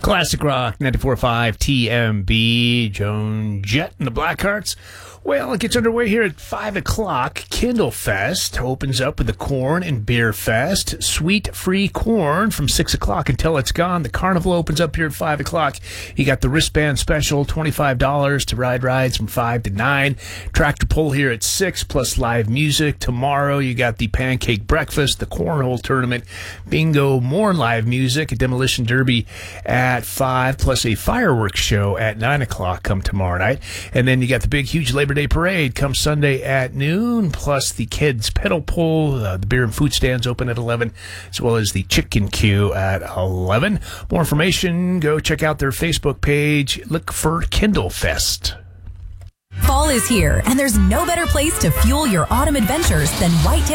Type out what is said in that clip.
Classic Rock 94.5 TMB. Joan Jett and the Blackhearts. Well, it gets underway here at 5 o'clock. Kindle Fest opens up with the Corn and Beer Fest. Sweet free corn from 6 o'clock until it's gone. The carnival opens up here at 5 o'clock. You got the wristband special, $25 to ride rides from 5 to 9. Tractor pull here at 6 plus live music. Tomorrow you got the pancake breakfast, the cornhole tournament, bingo, more live music, a demolition derby at 5 plus a fireworks show at 9 o'clock come tomorrow night. And then you got the big, huge Labor Day parade come Sunday at noon, plus the kids pedal pull, the beer and food stands open at 11, as well as the chicken queue at 11. More information, go check out their Facebook page. Look for Kindle Fest. Fall is here, and there's no better place to fuel your autumn adventures than Whitetail